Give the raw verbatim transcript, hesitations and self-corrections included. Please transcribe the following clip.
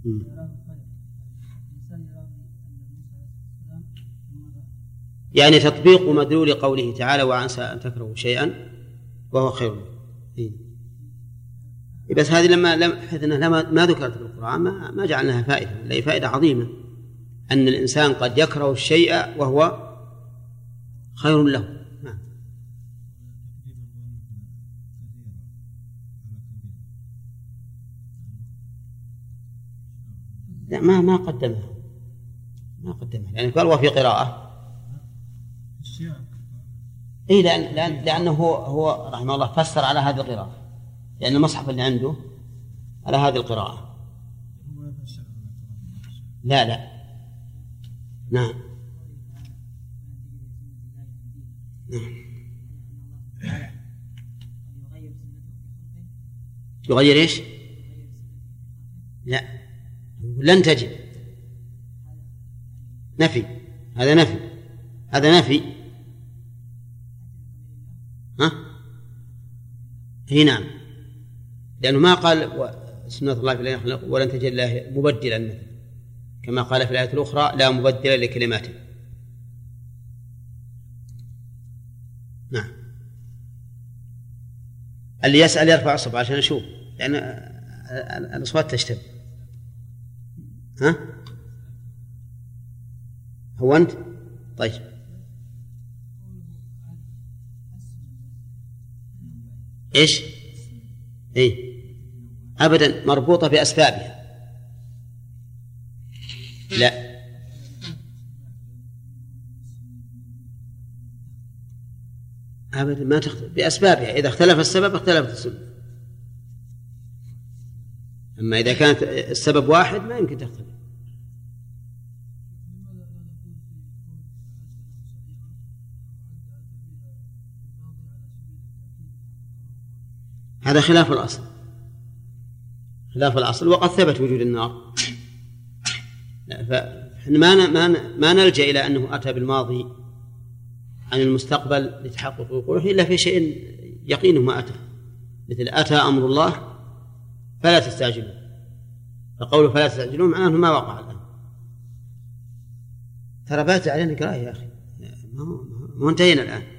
يعني تطبيق مدلول قوله تعالى وعسى أن تكرهوا شيئا وهو خير لكم. بس هذه لما لما ما ذكرت في القرآن ما ما جعلناها فائدة، لا فائدة عظيمة أن الإنسان قد يكره الشيء وهو خير له. نعم. لا ما ما قدمها ما قدمها يعني قال وفي قراءة إيه لأن لأن لأنه هو هو رحمه الله فسر على هذه القراءة، لأن المصحف اللي عنده على هذه القراءة. لا لا نعم نعم يغير إيش؟ لا لن تجد، نفي، هذا نفي، هذا نفي. ها؟ هي نعم، لأنه ما قال سنة الله في الذين خلق ولن تجد الله مبدلا مثلا كما قال في الآية الأخرى لا مبدل لكلماته. نعم. اللي يسأل يرفع أصبع عشان أشوف لأن يعني الأصوات تشتبه. ها؟ هو أنت؟ طيب. إيش؟ إيه؟ أبدا مربوطة بأسبابها. لا أبدا ما تختلف بأسبابها، إذا اختلف السبب اختلفت السبب، أما إذا كانت السبب واحد ما يمكن تختلف. هذا خلاف الأصل، خلاف الأصل، وقد ثبت وجود النار، فإحنا ما ما ما نلجأ إلى أنه أتى بالماضي عن المستقبل لتحقق وقوعه إلا في شيء يقينه ما أتى، مثل أتى أمر الله فلا تستعجلوا، فقوله فلا تستعجلوا معناه ما وقع الآن. ترى بات علينا قراءة يا أخي، ما انتهينا الآن.